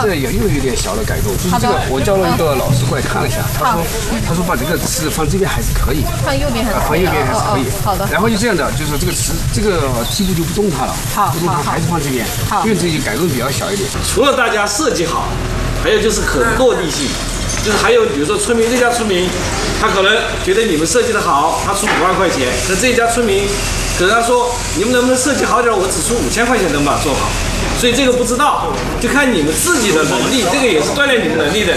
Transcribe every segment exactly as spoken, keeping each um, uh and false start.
这也又有点小的改动，就是这个我叫了一个老师过来看了一下，他说他说把这个词放这边还是可以， 放右边还是放右边还是可以。 好的。 然后就这样的，就是这个词这个梯步就不动它了， 好， 不动它还是放这边，因为这些改动比较小一点。 除了大家设计好，还有就是可落地性。就是还有，比如说村民这家村民，他可能觉得你们设计的好，他出五万块钱，可这家村民可能他说你们能不能设计好点，我只出五千块钱能把它做好。所以这个不知道，就看你们自己的能力，这个也是锻炼你们能力的。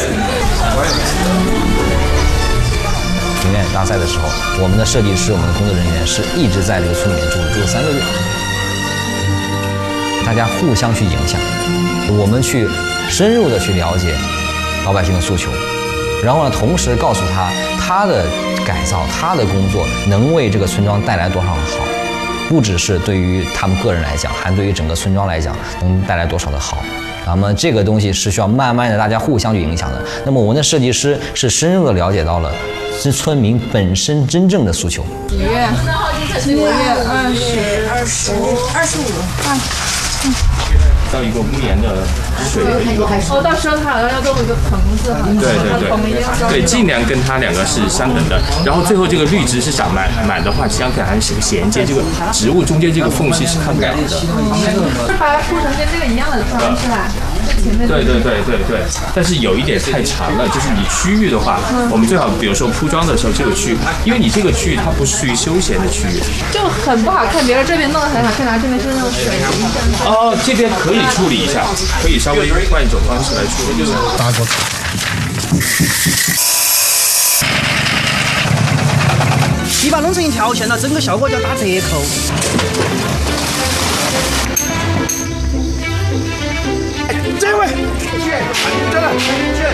评选大赛的时候，我们的设计师、我们的工作人员是一直在这个村里面住，住了三个月，大家互相去影响，我们去深入的去了解老百姓的诉求，然后呢，同时告诉他他的改造、他的工作能为这个村庄带来多少的好，不只是对于他们个人来讲，还对于整个村庄来讲能带来多少的好。那么这个东西是需要慢慢的大家互相去影响的。那么我们的设计师是深入的了解到了是村民本身真正的诉求。 几月？几月？二十、二十、二十五。啊。 到一个屋檐的水的一个， 哦，到时候它好像要做一个棚子哈， 对对对，对，尽量跟它两个是相等的。然后最后这个绿植是想满满的话，实际上可以还是衔接这个植物中间这个缝隙是看不了的。 是把它铺成跟这个一样的方式吧？ 对对对对对，但是有一点太长了，就是你区域的话，我们最好比如说铺装的时候这个区域，因为你这个区域它不是属于休闲的区域， 就很不好看。别人这边弄得很好看，然后这边是那种水泥这样。 哦，这边可以处理一下，可以稍微换一种方式来处理。 打过。 你把弄成一条线了，整个效果就要打折扣。这位，去，这来，去。